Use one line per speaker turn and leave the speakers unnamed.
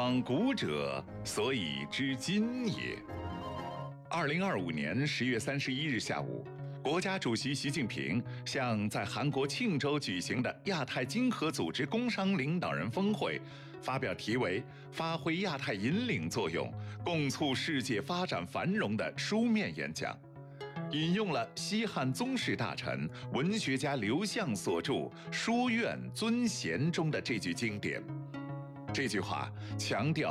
往古者，所以知今也。2025年10月31日下午，国家主席习近平向在韩国庆州举行的亚太经合组织工商领导人峰会发表题为“发挥亚太引领作用，共促世界发展繁荣”的书面演讲，引用了西汉宗室大臣、文学家刘向所著《书院尊贤》中的这句经典。这句话强调